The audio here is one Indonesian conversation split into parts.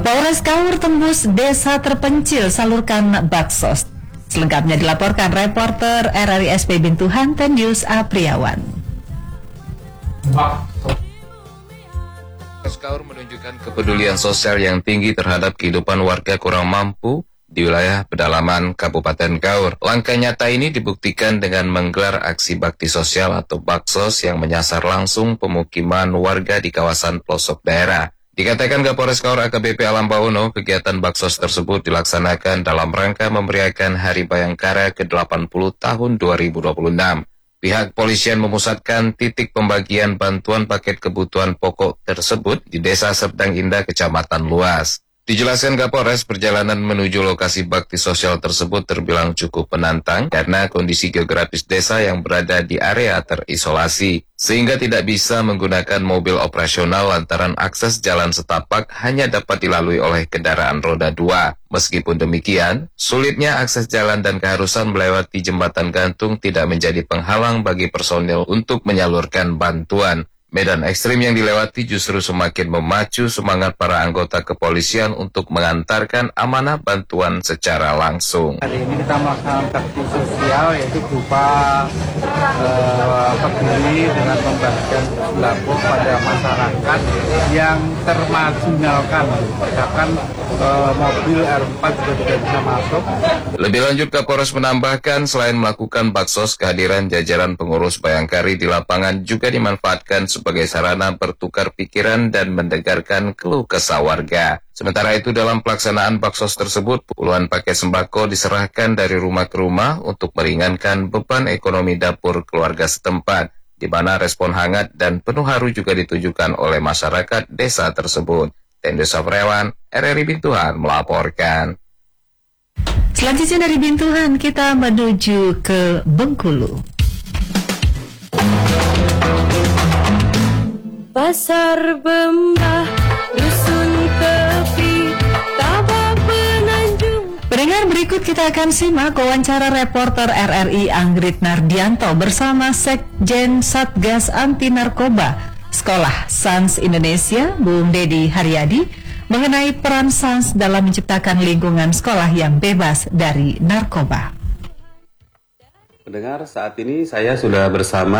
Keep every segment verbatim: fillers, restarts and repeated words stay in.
Polres Kaur tembus desa terpencil salurkan baksos. Selengkapnya dilaporkan reporter R R I S P Bintuhan Tendius Apriawan. Polres Kaur menunjukkan kepedulian sosial yang tinggi terhadap kehidupan warga kurang mampu di wilayah pedalaman Kabupaten Kaur. Langkah nyata ini dibuktikan dengan menggelar aksi bakti sosial atau baksos yang menyasar langsung pemukiman warga di kawasan pelosok daerah. Dikatakan Kapolres Kaur A K B P Alam Pauno, kegiatan baksos tersebut dilaksanakan dalam rangka memeriahkan Hari Bayangkara ke delapan puluh tahun dua ribu dua puluh enam. Pihak polisian memusatkan titik pembagian bantuan paket kebutuhan pokok tersebut di Desa Serdang Indah, Kecamatan Luas. Dijelaskan Kapolres, perjalanan menuju lokasi bakti sosial tersebut terbilang cukup menantang karena kondisi geografis desa yang berada di area terisolasi, sehingga tidak bisa menggunakan mobil operasional lantaran akses jalan setapak hanya dapat dilalui oleh kendaraan roda dua. Meskipun demikian, sulitnya akses jalan dan keharusan melewati jembatan gantung tidak menjadi penghalang bagi personil untuk menyalurkan bantuan. Medan ekstrim yang dilewati justru semakin memacu semangat para anggota kepolisian untuk mengantarkan amanah bantuan secara langsung. Hari ini kita melaksanakan bakti sosial, yaitu berupa uh, peduli dengan membagikan sembako pada masyarakat yang termarginalkan. Bahkan uh, mobil R empat juga tidak bisa masuk. Lebih lanjut, Kapolres menambahkan selain melakukan baksos, kehadiran jajaran pengurus Bayangkari di lapangan juga dimanfaatkan sebagai sarana bertukar pikiran dan mendengarkan keluh kesah warga. Sementara itu, dalam pelaksanaan baksos tersebut, puluhan paket sembako diserahkan dari rumah ke rumah untuk meringankan beban ekonomi dapur keluarga setempat, di mana respon hangat dan penuh haru juga ditujukan oleh masyarakat desa tersebut. Tendius Apriawan, R R I Bintuhan melaporkan. Selanjutnya dari Bintuhan kita menuju ke Bengkulu. Pasar Bembah, Dusun Tepi, Tabak Penanjung. Pendengar, berikut kita akan simak wawancara reporter R R I Anggrit Nardianto bersama Sekjen Satgas Anti Narkoba Sekolah Sans Indonesia, Bung Dedi Haryadi, mengenai peran Sans dalam menciptakan lingkungan sekolah yang bebas dari narkoba. Pendengar, saat ini saya sudah bersama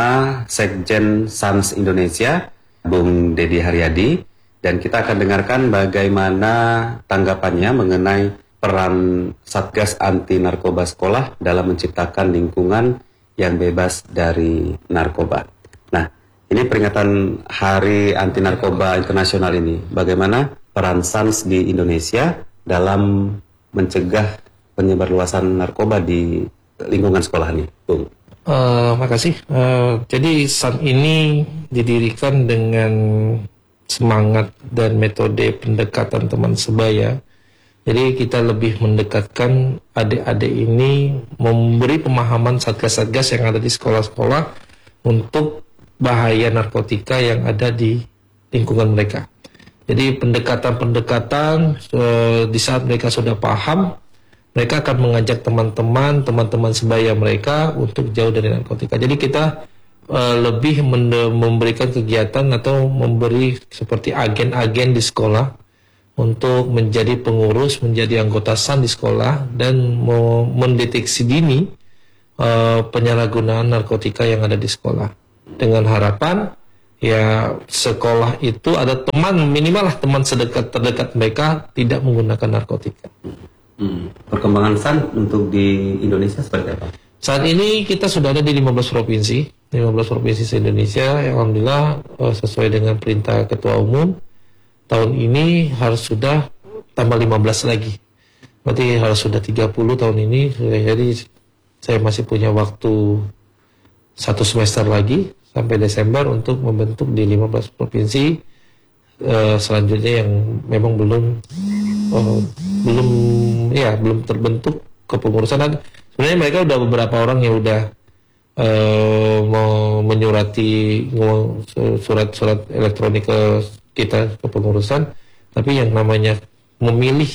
Sekjen Sans Indonesia, Bung Dedi Haryadi, dan kita akan dengarkan bagaimana tanggapannya mengenai peran Satgas Anti Narkoba Sekolah dalam menciptakan lingkungan yang bebas dari narkoba. Nah, ini peringatan Hari Anti Narkoba Internasional ini. Bagaimana peran Sans di Indonesia dalam mencegah penyebarluasan narkoba di lingkungan sekolah ini, Bung? Uh, makasih. Uh, jadi S A N ini didirikan dengan semangat dan metode pendekatan teman sebaya. Jadi kita lebih mendekatkan adik-adik ini, memberi pemahaman satgas-satgas yang ada di sekolah-sekolah untuk bahaya narkotika yang ada di lingkungan mereka. Jadi pendekatan-pendekatan uh, di saat mereka sudah paham, mereka akan mengajak teman-teman, teman-teman sebaya mereka untuk jauh dari narkotika. Jadi kita uh, lebih memberikan kegiatan atau memberi seperti agen-agen di sekolah untuk menjadi pengurus, menjadi anggota S A N di sekolah dan mendeteksi dini uh, penyalahgunaan narkotika yang ada di sekolah. Dengan harapan ya sekolah itu ada teman, minimal lah teman sedekat terdekat mereka tidak menggunakan narkotika. Hmm. Perkembangan S A N untuk di Indonesia seperti apa? Saat ini kita sudah ada di lima belas provinsi, lima belas provinsi se-Indonesia. Alhamdulillah sesuai dengan perintah Ketua Umum, tahun ini harus sudah tambah lima belas lagi. Berarti harus sudah tiga puluh tahun ini. Jadi saya masih punya waktu satu semester lagi sampai Desember untuk membentuk di lima belas provinsi. Uh, selanjutnya yang memang belum uh, belum ya belum terbentuk kepengurusan. Sebenarnya mereka udah beberapa orang yang udah uh, mau menyurati surat-surat elektronik ke kita kepengurusan, tapi yang namanya memilih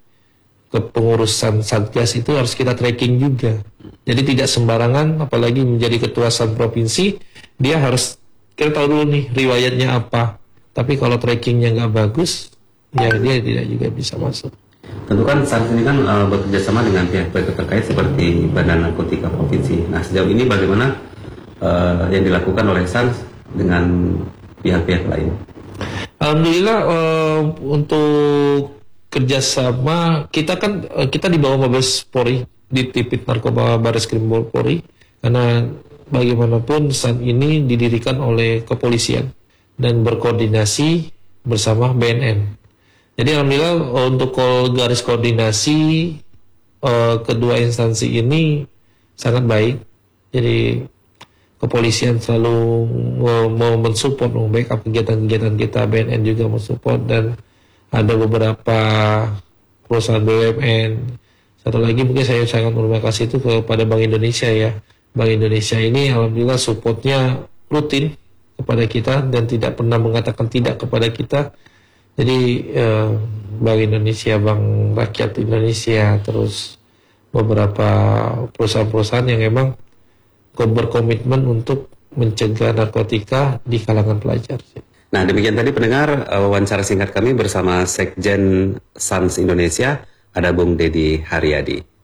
kepengurusan satgas itu harus kita tracking juga. Jadi tidak sembarangan, apalagi menjadi ketua S A N provinsi, dia harus kita tahu dulu nih riwayatnya apa. Tapi kalau trackingnya nggak bagus, ya dia tidak juga bisa masuk. Tentu kan SANS ini kan uh, bekerja sama dengan pihak-pihak terkait seperti Badan Narkotika Provinsi. Nah, sejauh ini bagaimana uh, yang dilakukan oleh SANS dengan pihak-pihak lain? Alhamdulillah uh, untuk kerjasama kita kan uh, kita di bawah Mabes Polri, di Tipit Narkoba Bareskrim Polri, karena bagaimanapun SANS ini didirikan oleh kepolisian dan berkoordinasi bersama B N N. Jadi alhamdulillah untuk garis koordinasi uh, kedua instansi ini sangat baik. Jadi kepolisian selalu mau mensupport, mau backup kegiatan-kegiatan kita, B N N juga mensupport, dan ada beberapa perusahaan B U M N. Satu lagi mungkin saya sangat berterima kasih itu kepada Bank Indonesia ya. Bank Indonesia ini alhamdulillah supportnya rutin kepada kita dan tidak pernah mengatakan tidak kepada kita. Jadi eh, Bank Indonesia, Bank Rakyat Indonesia, terus beberapa perusahaan-perusahaan yang memang berkomitmen untuk mencegah narkotika di kalangan pelajar. Nah, demikian tadi pendengar wawancara singkat kami bersama Sekjen SANS Indonesia, ada Bung Dedi Haryadi.